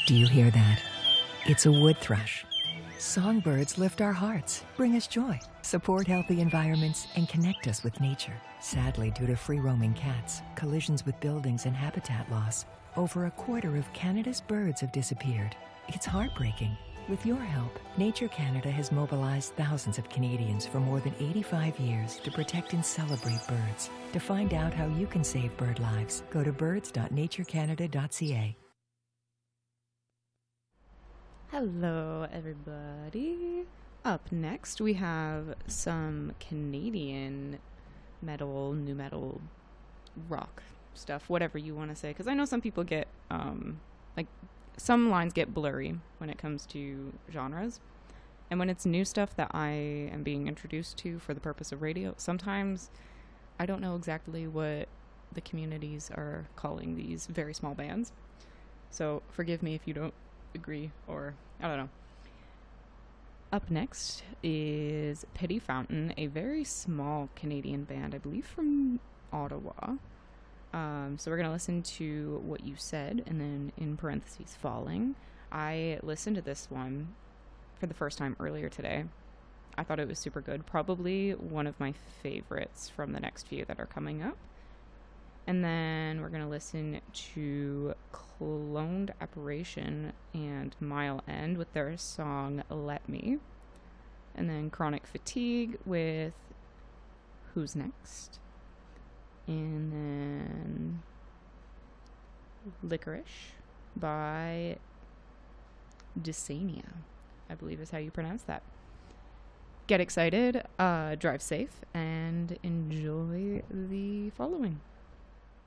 Do you hear that? It's a wood thrush. Songbirds lift our hearts, bring us joy, support healthy environments, and connect us with nature. Sadly, due to free-roaming cats, collisions with buildings, and habitat loss, over a quarter of Canada's birds have disappeared. It's heartbreaking. With your help, Nature Canada has mobilized thousands of Canadians for more than 85 years to protect and celebrate birds. To find out how you can save bird lives, go to birds.naturecanada.ca. Hello, everybody. Up next, we have some Canadian metal, new metal, rock stuff, whatever you want to say. Because I know some people get, some lines get blurry when it comes to genres. And when it's new stuff that I am being introduced to for the purpose of radio, sometimes I don't know exactly what the communities are calling these very small bands. So forgive me if you don't agree, or I don't know. Up next is Pity Fountain, a very small Canadian band, I believe from Ottawa. So we're going to listen to What You Said, and then in parentheses, Falling. I listened to this one for the first time earlier today. I thought it was super good. Probably one of my favorites from the next few that are coming up. And then we're going to listen to Cloned Apparition and Mile End with their song Let Me. And then Chronic Fatigue with Who's Next. And then Licorice by Dysania, I believe is how you pronounce that. Get excited, drive safe, and enjoy the following.